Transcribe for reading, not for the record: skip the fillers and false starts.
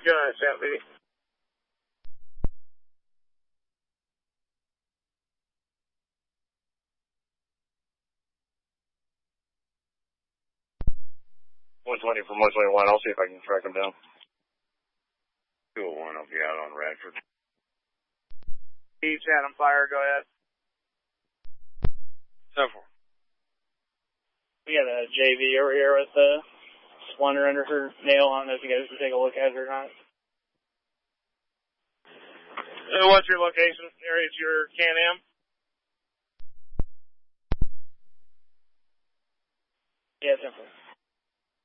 Go ahead, South Lady. $120 from 121. I'll see if I can track them down. 201, I'll be out on Radford. Each Adam Fire, go ahead. 7-4. We got a JV over here with the splinter under her nail. I don't know if you guys can take a look at it or not. What's your location? Area's your Can-Am? Yeah, 10-4.